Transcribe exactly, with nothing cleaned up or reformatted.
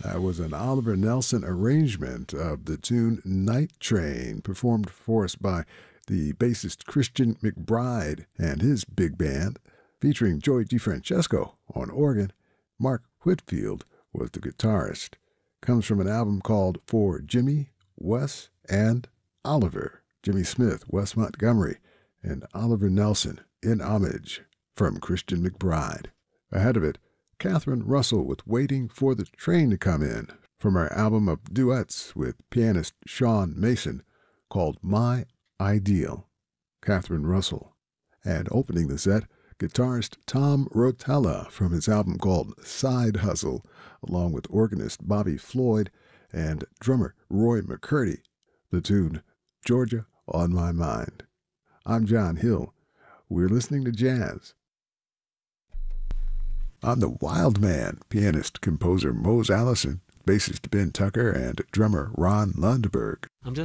That was an Oliver Nelson arrangement of the tune Night Train, performed for us by the bassist Christian McBride and his big band, featuring Joey DeFrancesco on organ. Mark Whitfield was the guitarist. Comes from an album called For Jimmy, Wes, and Oliver. Jimmy Smith, Wes Montgomery, and Oliver Nelson in homage from Christian McBride. Ahead of it, Catherine Russell with Waiting for the Train to Come In from her album of duets with pianist Sean Mason called My Ideal. Catherine Russell. And opening the set, guitarist Tom Rotella from his album called Side Hustle, along with organist Bobby Floyd and drummer Roy McCurdy. The tune Georgia on My Mind. I'm John Hill. We're listening to jazz. I'm the Wild Man, pianist, composer Mose Allison, bassist Ben Tucker, and drummer Ron Lundberg. I'm just